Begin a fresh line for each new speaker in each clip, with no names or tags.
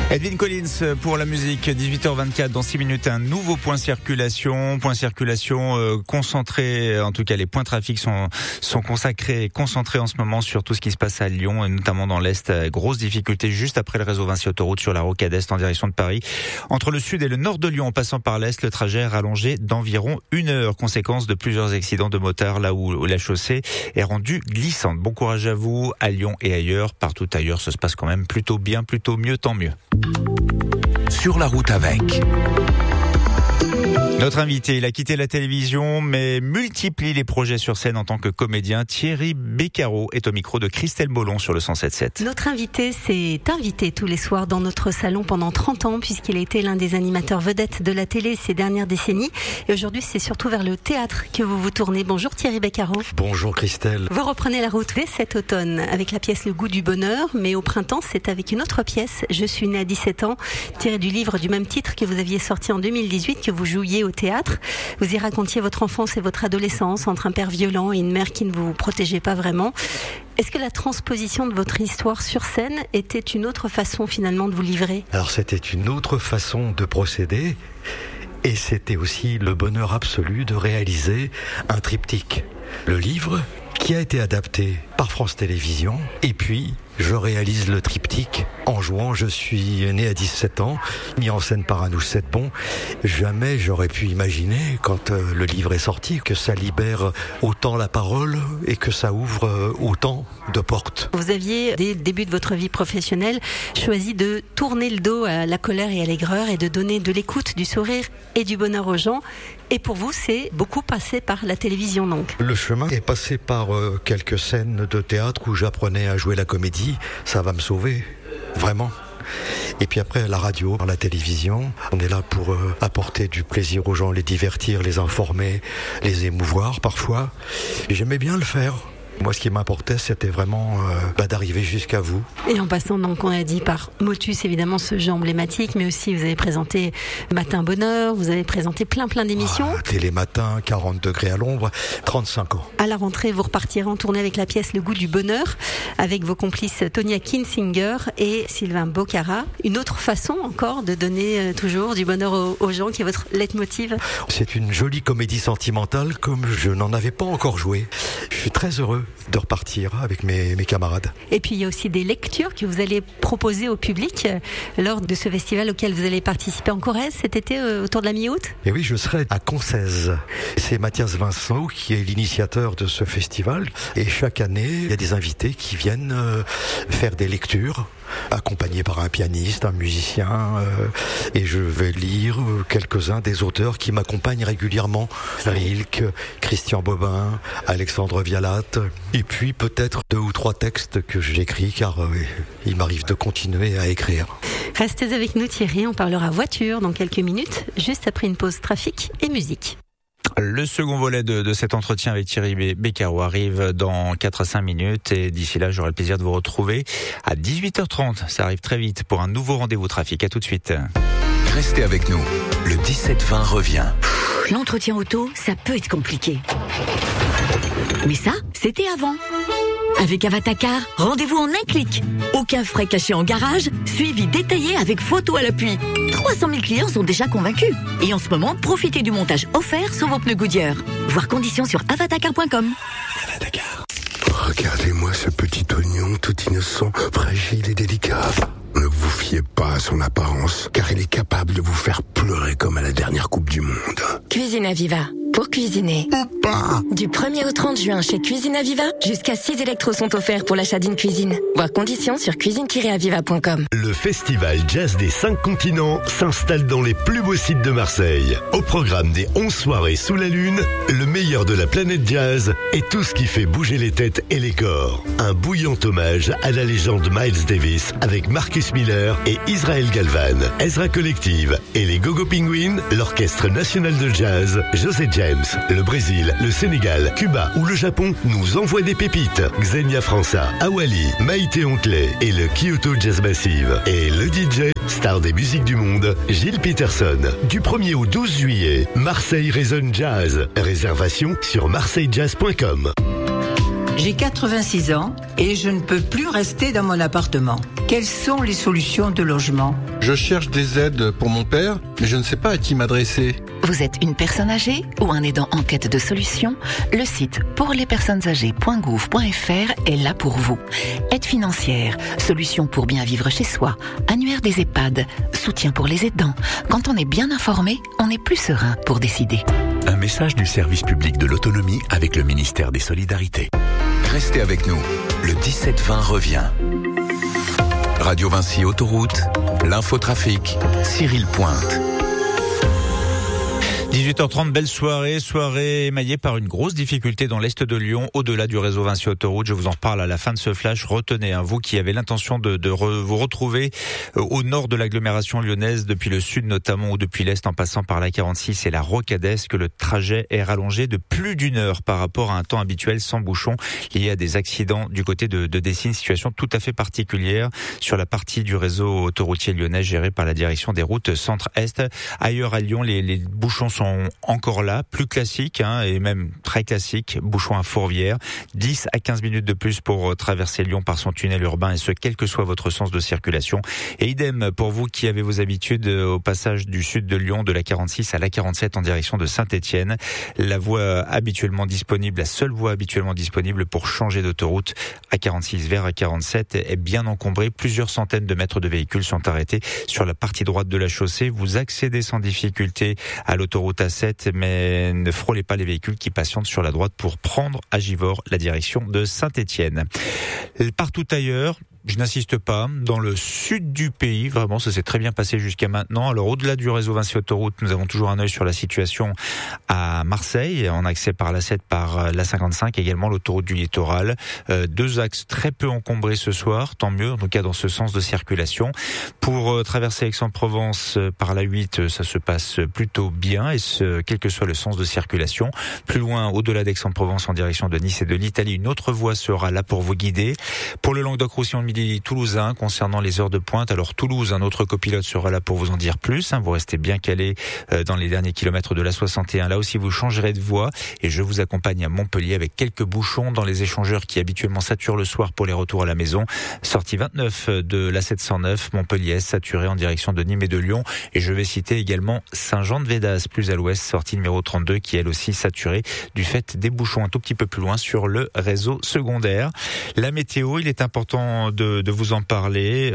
Edwin Collins pour la musique, 18h24, dans 6 minutes, un nouveau point circulation. Point circulation concentré, en tout cas les points trafic sont consacrés, concentrés en ce moment sur tout ce qui se passe à Lyon, et notamment dans l'Est. Grosse difficulté juste après le réseau Vinci Autoroute sur la rocade Est en direction de Paris. Entre le sud et le nord de Lyon, en passant par l'Est, le trajet est rallongé d'environ 1 heure. Conséquence de plusieurs accidents de motards là où la chaussée est rendue glissante. Bon courage à vous, à Lyon et ailleurs. Partout ailleurs, ça se passe quand même plutôt bien, plutôt mieux, tant mieux.
Sur la route avec.
Notre invité, il a quitté la télévision, mais multiplie les projets sur scène en tant que comédien. Thierry Beccaro est au micro de Christelle Bollon sur le 107.7.
Notre invité s'est invité tous les soirs dans notre salon pendant 30 ans, puisqu'il a été l'un des animateurs vedettes de la télé ces dernières décennies. Et aujourd'hui, c'est surtout vers le théâtre que vous vous tournez. Bonjour Thierry Beccaro.
Bonjour Christelle.
Vous reprenez la route cet automne avec la pièce Le goût du bonheur, mais au printemps, c'est avec une autre pièce, Je suis né à 17 ans, tirée du livre du même titre que vous aviez sorti en 2018, que vous jouiez au théâtre. Vous y racontiez votre enfance et votre adolescence entre un père violent et une mère qui ne vous protégeait pas vraiment. Est-ce que la transposition de votre histoire sur scène était une autre façon finalement de vous livrer ?
Alors c'était une autre façon de procéder, et c'était aussi le bonheur absolu de réaliser un triptyque. Le livre qui a été adapté par France Télévisions, et puis je réalise le triptyque en jouant Je suis né à 17 ans, mis en scène par Anouche Setbon. Jamais j'aurais pu imaginer, quand le livre est sorti, que ça libère autant la parole et que ça ouvre autant de portes.
Vous aviez, dès le début de votre vie professionnelle, choisi de tourner le dos à la colère et à l'aigreur et de donner de l'écoute, du sourire et du bonheur aux gens. Et pour vous, c'est beaucoup passé par la télévision, donc.
Le chemin est passé par quelques scènes de théâtre où j'apprenais à jouer la comédie. Ça va me sauver, vraiment. Et puis après, la radio, la télévision, on est là pour apporter du plaisir aux gens, les divertir, les informer, les émouvoir parfois. Et j'aimais bien le faire. Moi, ce qui m'importait, c'était vraiment d'arriver jusqu'à vous.
Et en passant, donc, on a dit par Motus, évidemment, ce jeu emblématique, mais aussi vous avez présenté Matin Bonheur, vous avez présenté plein d'émissions.
Télématin, 40 degrés à l'ombre, 35 ans.
À la rentrée, vous repartirez en tournée avec la pièce Le goût du bonheur, avec vos complices Tonia Kinsinger et Sylvain Bocara. Une autre façon encore de donner toujours du bonheur aux gens, qui est votre leitmotiv.
C'est une jolie comédie sentimentale comme je n'en avais pas encore joué. Je suis très heureux de repartir avec mes camarades.
Et puis il y a aussi des lectures que vous allez proposer au public lors de ce festival auquel vous allez participer en Corrèze cet été autour de la mi-août.
Et oui, je serai à Concèze. C'est Mathias Vincent qui est l'initiateur de ce festival, et chaque année il y a des invités qui viennent faire des lectures, accompagnés par un pianiste, un musicien, et je vais lire quelques-uns des auteurs qui m'accompagnent régulièrement. Rilke, Christian Bobin, Alexandre Vialat, et puis peut-être 2 ou 3 textes que j'écris, car il m'arrive de continuer à écrire.
Restez avec nous Thierry, on parlera voiture dans quelques minutes, juste après une pause trafic et musique.
Le second volet de cet entretien avec Thierry Beccaro arrive dans 4 à 5 minutes, et d'ici là, j'aurai le plaisir de vous retrouver à 18h30. Ça arrive très vite pour un nouveau rendez-vous trafic. À tout de suite.
Restez avec nous. Le 17-20 revient.
L'entretien auto, ça peut être compliqué. Mais ça, c'était avant. Avec Avatacar, rendez-vous en un clic. Aucun frais cachés en garage, suivi détaillé avec photo à l'appui. 300 000 clients sont déjà convaincus. Et en ce moment, profitez du montage offert sur vos pneus Goodyear. Voir conditions sur avatacar.com.
Avatacar. Regardez-moi ce petit oignon tout innocent, fragile et délicat. Ne vous fiez pas à son apparence, car il est capable de vous faire pleurer comme à la dernière Coupe du Monde.
Cuisine Aviva. Pour cuisiner.
Pas.
Du 1er au 30 juin chez Cuisine Aviva, jusqu'à 6 électros sont offerts pour l'achat d'une cuisine. Voir conditions sur cuisine-aviva.com.
Le festival Jazz des 5 continents s'installe dans les plus beaux sites de Marseille. Au programme des 11 soirées sous la lune, le meilleur de la planète jazz et tout ce qui fait bouger les têtes et les corps. Un bouillant hommage à la légende Miles Davis avec Marcus Miller et Israël Galvan, Ezra Collective et les Gogo Penguins, l'Orchestre National de Jazz, José James. Le Brésil, le Sénégal, Cuba ou le Japon nous envoient des pépites. Xenia França, Awali, Maïté Ontley et le Kyoto Jazz Massive. Et le DJ, star des musiques du monde, Gilles Peterson. Du 1er au 12 juillet, Marseille résonne jazz. Réservation sur marseillejazz.com.
J'ai 86 ans et je ne peux plus rester dans mon appartement. Quelles sont les solutions de logement ?
Je cherche des aides pour mon père, mais je ne sais pas à qui m'adresser.
Vous êtes une personne âgée ou un aidant en quête de solutions ? Le site pourlespersonnesâgées.gouv.fr est là pour vous. Aide financière, solutions pour bien vivre chez soi, annuaire des EHPAD, soutien pour les aidants. Quand on est bien informé, on est plus serein pour décider.
Un message du service public de l'autonomie avec le ministère des Solidarités. Restez avec nous. Le 17-20 revient. Radio Vinci Autoroute, l'infotrafic, Cyril Pointe.
18h30, belle soirée émaillée par une grosse difficulté dans l'est de Lyon, au-delà du réseau Vinci Autoroute. Je vous en reparle à la fin de ce flash. Retenez, vous qui avez l'intention de vous retrouver au nord de l'agglomération lyonnaise, depuis le sud notamment ou depuis l'est en passant par la 46 et la Rocadès, que le trajet est rallongé de plus d'une heure par rapport à un temps habituel sans bouchon lié à des accidents du côté de Dessines. Situation tout à fait particulière sur la partie du réseau autoroutier lyonnais géré par la direction des routes centre-est. Ailleurs à Lyon, les bouchons sont encore là, plus classiques et même très classiques. Bouchons à Fourvière, 10 à 15 minutes de plus pour traverser Lyon par son tunnel urbain, et ce quel que soit votre sens de circulation. Et idem pour vous qui avez vos habitudes au passage du sud de Lyon, de la 46 à la 47 en direction de Saint-Étienne. La voie habituellement disponible, la seule voie habituellement disponible pour changer d'autoroute à 46 vers à 47 est bien encombrée. Plusieurs centaines de mètres de véhicules sont arrêtés sur la partie droite de la chaussée. Vous accédez sans difficulté à l'autoroute A7, mais ne frôlez pas les véhicules qui patientent sur la droite pour prendre à Givors la direction de Saint-Étienne. Partout ailleurs, je n'insiste pas, dans le sud du pays, vraiment, ça s'est très bien passé jusqu'à maintenant. Alors, au-delà du réseau Vinci Autoroute, nous avons toujours un œil sur la situation à Marseille, en accès par la 7, par la 55, également l'autoroute du littoral. Deux axes très peu encombrés ce soir, tant mieux, en tout cas dans ce sens de circulation. Pour traverser Aix-en-Provence par la 8, ça se passe plutôt bien, et quel que soit le sens de circulation. Plus loin, au-delà d'Aix-en-Provence, en direction de Nice et de l'Italie, une autre voie sera là pour vous guider. Pour le Languedoc-Roussillon, Midi toulousain, concernant les heures de pointe. Alors Toulouse, un autre copilote sera là pour vous en dire plus. Vous restez bien calé dans les derniers kilomètres de la 61. Là aussi, vous changerez de voie, et je vous accompagne à Montpellier avec quelques bouchons dans les échangeurs qui habituellement saturent le soir pour les retours à la maison. Sortie 29 de la 709, Montpellier saturé en direction de Nîmes et de Lyon. Et je vais citer également Saint-Jean-de-Védas, plus à l'ouest, sortie numéro 32, qui elle aussi saturée du fait des bouchons un tout petit peu plus loin sur le réseau secondaire. La météo, il est important de vous en parler.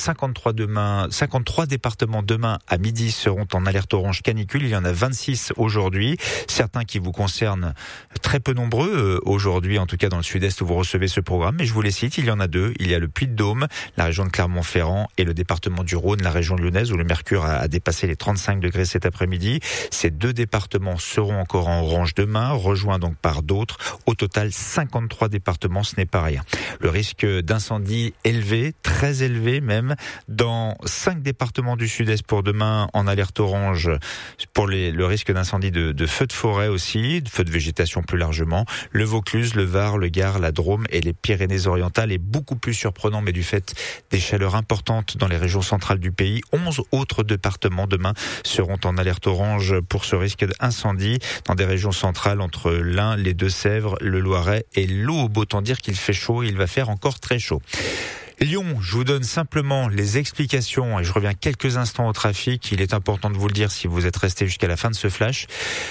53 départements demain à midi seront en alerte orange canicule. Il y en a 26 aujourd'hui. Certains qui vous concernent très peu nombreux aujourd'hui, en tout cas dans le sud-est où vous recevez ce programme. Mais je vous les cite, il y en a deux. Il y a le Puy-de-Dôme, la région de Clermont-Ferrand, et le département du Rhône, la région lyonnaise, où le mercure a dépassé les 35 degrés cet après-midi. Ces deux départements seront encore en orange demain, rejoints donc par d'autres. Au total, 53 départements, ce n'est pas rien. Le risque d'incendie élevé, très élevé même, dans 5 départements du sud-est pour demain, en alerte orange pour le risque d'incendie de feux de forêt aussi, de feux de végétation plus largement. Le Vaucluse, le Var, le Gard, la Drôme et les Pyrénées-Orientales. Et beaucoup plus surprenant, mais du fait des chaleurs importantes dans les régions centrales du pays, 11 autres départements demain seront en alerte orange pour ce risque d'incendie dans des régions centrales entre l'Ain, les Deux-Sèvres, le Loiret et l'Aube. Autant dire qu'il fait chaud, il va faire encore très chaud. Lyon, je vous donne simplement les explications et je reviens quelques instants au trafic. Il est important de vous le dire si vous êtes resté jusqu'à la fin de ce flash.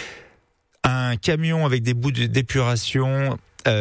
Un camion avec des bouts d'épuration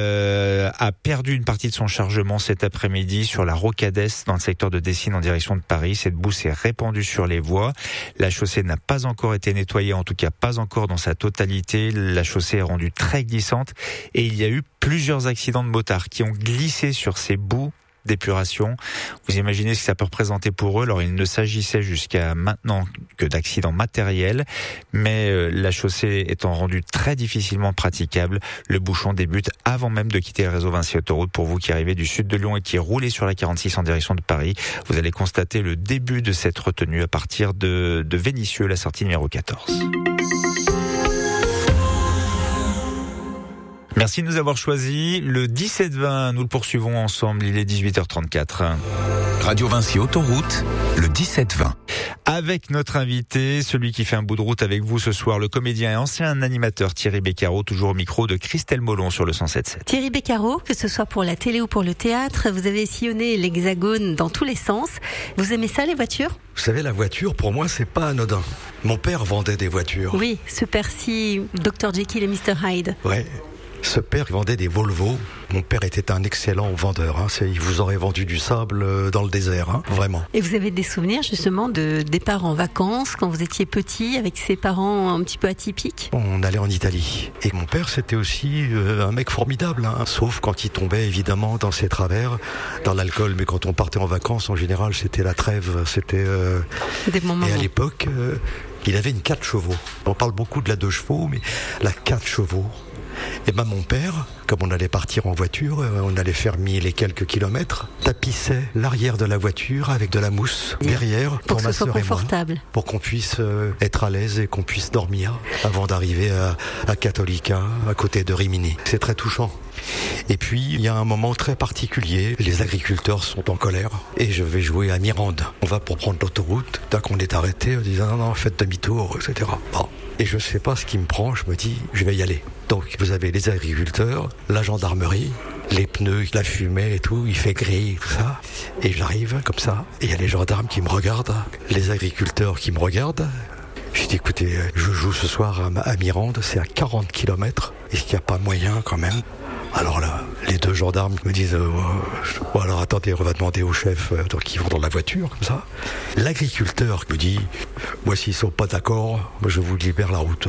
a perdu une partie de son chargement cet après-midi sur la Rocadès dans le secteur de Dessines en direction de Paris. Cette boue s'est répandue sur les voies. La chaussée n'a pas encore été nettoyée, en tout cas pas encore dans sa totalité. La chaussée est rendue très glissante et il y a eu plusieurs accidents de motards qui ont glissé sur ces boues d'épuration. Vous imaginez ce que ça peut représenter pour eux. Alors il ne s'agissait jusqu'à maintenant que d'accidents matériels, mais la chaussée étant rendue très difficilement praticable, le bouchon débute avant même de quitter le réseau Vinci Autoroute. Pour vous qui arrivez du sud de Lyon et qui roulez sur la 46 en direction de Paris, vous allez constater le début de cette retenue à partir de Vénissieux, la sortie numéro 14. Merci de nous avoir choisi. Le 17-20, nous le poursuivons ensemble. Il est 18h34.
Radio Vinci Autoroute, le 17-20.
avec notre invité, celui qui fait un bout de route avec vous ce soir, le comédien et ancien animateur Thierry Beccaro, toujours au micro de Christelle Molon sur le 107.7.
Thierry Beccaro, que ce soit pour la télé ou pour le théâtre, vous avez sillonné l'Hexagone dans tous les sens. Vous aimez ça, les voitures ?
Vous savez, la voiture, pour moi, c'est pas anodin. Mon père vendait des voitures.
Oui, ce père-ci, Dr Jekyll et Mr Hyde.
Ouais. Ce père vendait des Volvo. Mon père était un excellent vendeur. Il vous aurait vendu du sable dans le désert, vraiment.
Et vous avez des souvenirs justement de départ en vacances quand vous étiez petit, avec ses parents un petit peu atypiques ?
On allait en Italie. Et mon père, c'était aussi un mec formidable. Sauf quand il tombait évidemment dans ses travers, dans l'alcool. Mais quand on partait en vacances, en général, c'était la trêve. C'était
des moments.
Et à l'époque, il avait une 4 chevaux. On parle beaucoup de la 2 chevaux, mais la 4 chevaux. Et mon père, comme on allait partir en voiture, on allait faire 1000 et quelques kilomètres, tapissait l'arrière de la voiture avec de la mousse derrière pour ma sœur et moi, pour qu'on puisse être à l'aise et qu'on puisse dormir avant d'arriver à Cattolica, à côté de Rimini. C'est très touchant. Et puis, il y a un moment très particulier. Les agriculteurs sont en colère et je vais jouer à Mirande. On va pour prendre l'autoroute. Dès qu'on est arrêté, on dit non, faites demi-tour, etc. Bon. Et je sais pas ce qui me prend, je me dis, je vais y aller. Donc, vous avez les agriculteurs, la gendarmerie, les pneus, la fumée et tout, il fait gris, tout ça. Et j'arrive comme ça, et il y a les gendarmes qui me regardent, les agriculteurs qui me regardent. J'ai dit, écoutez, je joue ce soir à Mirande, c'est à 40 km. Est-ce qu'il n'y a pas moyen quand même ? Alors là, les 2 gendarmes me disent alors attendez, on va demander au chef, donc ils vont dans la voiture, comme ça. L'agriculteur me dit moi, s'ils sont pas d'accord, moi je vous libère la route.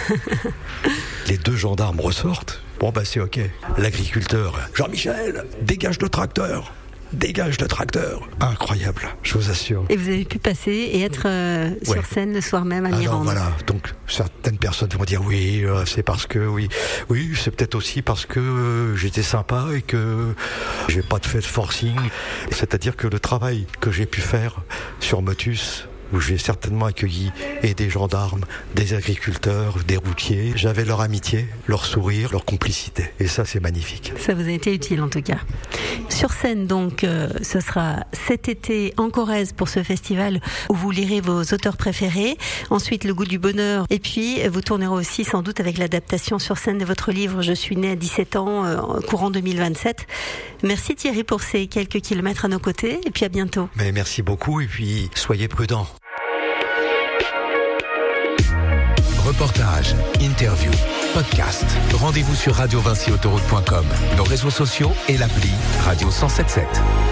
Les 2 gendarmes ressortent. Bon, c'est ok. L'agriculteur, Jean-Michel, dégage le tracteur. Dégage le tracteur. Incroyable, je vous assure.
Et vous avez pu passer et être sur scène le soir même à Mirande.
Alors voilà, donc certaines personnes vont dire oui, c'est parce que oui, c'est peut-être aussi parce que j'étais sympa et que j'ai pas fait de forcing. C'est-à-dire que le travail que j'ai pu faire sur Motus, où j'ai certainement accueilli et des gendarmes, des agriculteurs, des routiers. J'avais leur amitié, leur sourire, leur complicité. Et ça, c'est magnifique.
Ça vous a été utile en tout cas. Sur scène, donc, ce sera cet été en Corrèze pour ce festival où vous lirez vos auteurs préférés. Ensuite, Le goût du bonheur. Et puis, vous tournerez aussi sans doute avec l'adaptation sur scène de votre livre « Je suis né à 17 ans » courant 2027. Merci Thierry pour ces quelques kilomètres à nos côtés. Et puis à bientôt.
Mais merci beaucoup et puis soyez prudents.
Reportages, interviews, podcasts. Rendez-vous sur radiovinciautoroute.com, nos réseaux sociaux et l'appli Radio 107.7.